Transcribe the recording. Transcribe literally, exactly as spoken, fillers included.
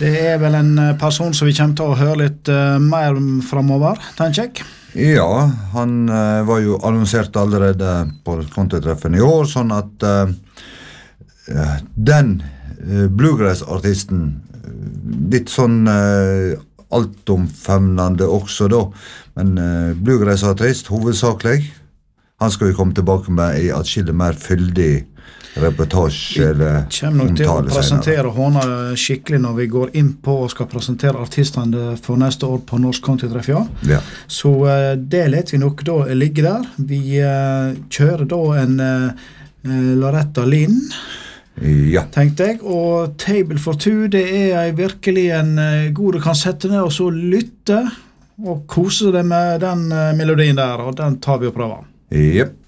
Det er vel en person som vi kommer til å høre litt uh, mer fremover, tenker jeg. Ja, han uh, var jo annonsert allerede på countrytreffen i år, sånn at uh, den uh, bluegrass-artisten, litt sånn uh, altomfemnende også da, men uh, bluegrass-artist hovedsakelig, han skal vi komme tilbake med i atskillig mer fyldig reportasje eller omtale. Vi kommer nok til å presentere hånda skikkelig når vi går inn på og skal presentere artistene for neste år på Norsk Countrytreff, ja. Ja. Så uh, det leter vi nok da ligge der. Vi uh, kjører da en uh, Loretta Lynn, ja. tenkte jeg, og Table for Two, det er virkelig en uh, god du kan sette ned og så lytte og kose deg med den uh, melodien der, og den tar vi og prøver. Jep.